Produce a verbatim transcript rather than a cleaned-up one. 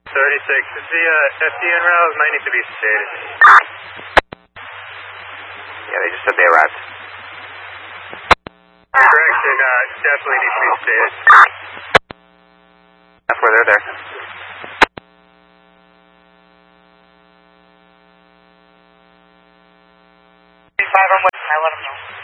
thirty-six, the uh, F D N route might need to be stated. Yeah, they just said they arrived. Correction, uh, definitely needs to be stated. That's where they're there. Five on West, I let them know.